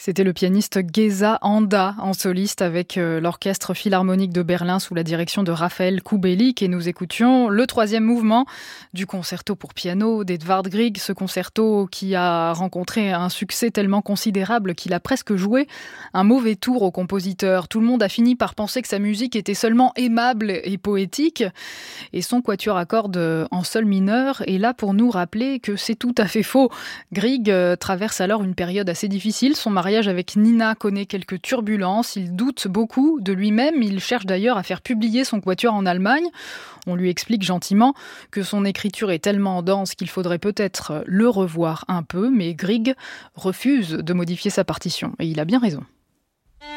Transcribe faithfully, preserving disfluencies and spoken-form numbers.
C'était le pianiste Geza Anda en soliste avec euh, l'Orchestre Philharmonique de Berlin sous la direction de Raphaël Kubelik, et nous écoutions le troisième mouvement du concerto pour piano d'Edvard Grieg, ce concerto qui a rencontré un succès tellement considérable qu'il a presque joué un mauvais tour au compositeur. Tout le monde a fini par penser que sa musique était seulement aimable et poétique, et son quatuor à cordes en sol mineur est là pour nous rappeler que c'est tout à fait faux. Grieg euh, traverse alors une période assez difficile. Son mariage avec Nina connaît quelques turbulences. Il doute beaucoup de lui-même. Il cherche d'ailleurs à faire publier son quatuor en Allemagne. On lui explique gentiment que son écriture est tellement dense qu'il faudrait peut-être le revoir un peu, mais Grieg refuse de modifier sa partition. Et il a bien raison.